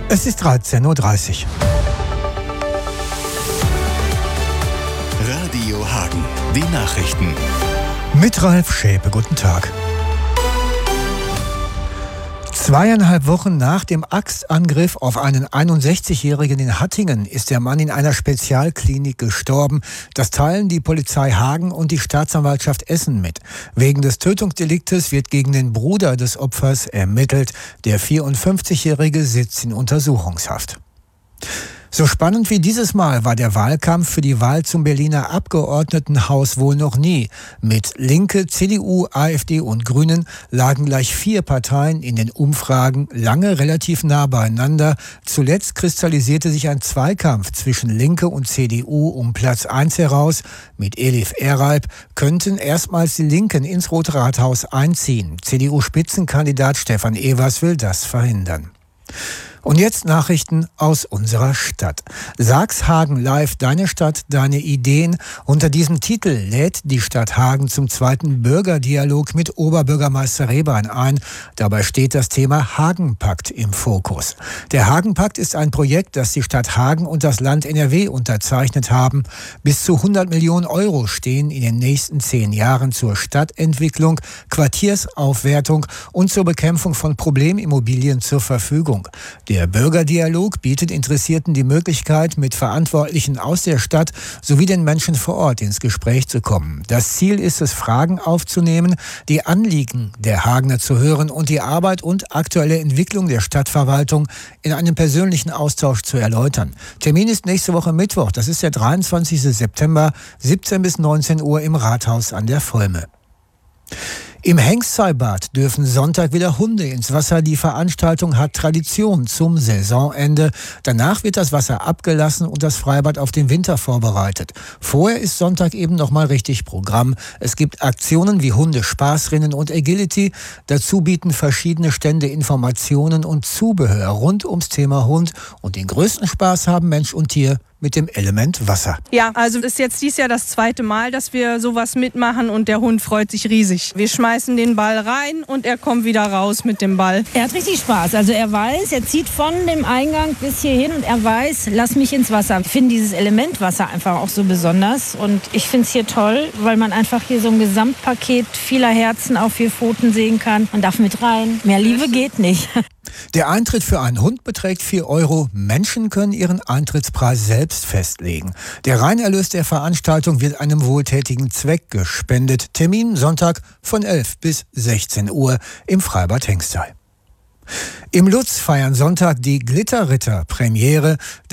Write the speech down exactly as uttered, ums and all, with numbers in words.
Es ist dreizehn Uhr dreißig. Radio Hagen, die Nachrichten. Mit Ralf Schäpe, guten Tag. Zweieinhalb Wochen nach dem Axtangriff auf einen einundsechzigjährigen in Hattingen ist der Mann in einer Spezialklinik gestorben. Das teilen die Polizei Hagen und die Staatsanwaltschaft Essen mit. Wegen des Tötungsdeliktes wird gegen den Bruder des Opfers ermittelt. Der vierundfünfzigjährige sitzt in Untersuchungshaft. So spannend wie dieses Mal war der Wahlkampf für die Wahl zum Berliner Abgeordnetenhaus wohl noch nie. Mit Linke, C D U, AfD und Grünen lagen gleich vier Parteien in den Umfragen lange relativ nah beieinander. Zuletzt kristallisierte sich ein Zweikampf zwischen Linke und C D U um Platz eins heraus. Mit Elif Eralp könnten erstmals die Linken ins Rote Rathaus einziehen. C D U-Spitzenkandidat Stefan Evers will das verhindern. Und jetzt Nachrichten aus unserer Stadt. Sag's Hagen live, deine Stadt, deine Ideen. Unter diesem Titel lädt die Stadt Hagen zum zweiten Bürgerdialog mit Oberbürgermeister Rehbein ein. Dabei steht das Thema Hagenpakt im Fokus. Der Hagenpakt ist ein Projekt, das die Stadt Hagen und das Land N R W unterzeichnet haben. Bis zu hundert Millionen Euro stehen in den nächsten zehn Jahren zur Stadtentwicklung, Quartiersaufwertung und zur Bekämpfung von Problemimmobilien zur Verfügung. Der Bürgerdialog bietet Interessierten die Möglichkeit, mit Verantwortlichen aus der Stadt sowie den Menschen vor Ort ins Gespräch zu kommen. Das Ziel ist es, Fragen aufzunehmen, die Anliegen der Hagener zu hören und die Arbeit und aktuelle Entwicklung der Stadtverwaltung in einem persönlichen Austausch zu erläutern. Termin ist nächste Woche Mittwoch, das ist der dreiundzwanzigsten September, siebzehn bis neunzehn Uhr im Rathaus an der Vollme. Im Hengstseibad dürfen Sonntag wieder Hunde ins Wasser. Die Veranstaltung hat Tradition zum Saisonende. Danach wird das Wasser abgelassen und das Freibad auf den Winter vorbereitet. Vorher ist Sonntag eben nochmal richtig Programm. Es gibt Aktionen wie Hundespaßrennen und Agility. Dazu bieten verschiedene Stände Informationen und Zubehör rund ums Thema Hund. Und den größten Spaß haben Mensch und Tier mit dem Element Wasser. Ja, also das ist jetzt dieses Jahr das zweite Mal, dass wir sowas mitmachen und der Hund freut sich riesig. Wir schmeißen den Ball rein und er kommt wieder raus mit dem Ball. Er hat richtig Spaß. Also er weiß, er zieht von dem Eingang bis hierhin und er weiß, lass mich ins Wasser. Ich finde dieses Element Wasser einfach auch so besonders und ich finde es hier toll, weil man einfach hier so ein Gesamtpaket vieler Herzen auf vier Pfoten sehen kann. Man darf mit rein. Mehr Liebe geht nicht. Der Eintritt für einen Hund beträgt vier Euro. Menschen können ihren Eintrittspreis selbst festlegen. Der Reinerlös der Veranstaltung wird einem wohltätigen Zweck gespendet. Termin Sonntag von elf bis sechzehn Uhr im Freibad Hengstei. Im Lutz feiern Sonntag die Glitterritter Premiere.